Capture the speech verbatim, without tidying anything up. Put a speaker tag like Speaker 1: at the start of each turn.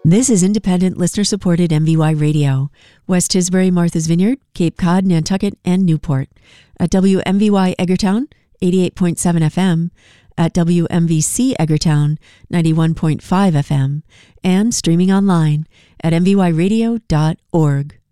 Speaker 1: This is independent, listener-supported M V Y Radio. West Tisbury, Martha's Vineyard, Cape Cod, Nantucket, and Newport. At W M V Y Edgartown, eighty-eight point seven F M. At W M V C Edgartown, ninety-one point five F M. And streaming online at m v y radio dot org.